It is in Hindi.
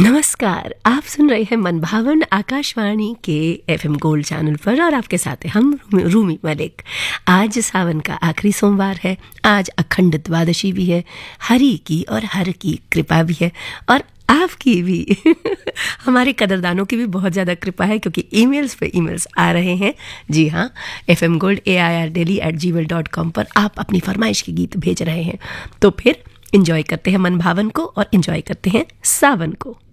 नमस्कार, आप सुन रहे हैं मनभावन आकाशवाणी के एफएम गोल्ड चैनल पर और आपके साथ हैं हम रूमी मलिक। आज सावन का आखिरी सोमवार है। आज अखंड द्वादशी भी है। हरि की और हर की कृपा भी है और आपकी भी हमारे कदरदानों की भी बहुत ज़्यादा कृपा है, क्योंकि ईमेल्स पे ईमेल्स आ रहे हैं। जी हाँ, fmgold@gmail.com पर आप अपनी फरमाइश के गीत भेज रहे हैं। तो फिर एंजॉय करते हैं मन भावन को और एंजॉय करते हैं सावन को।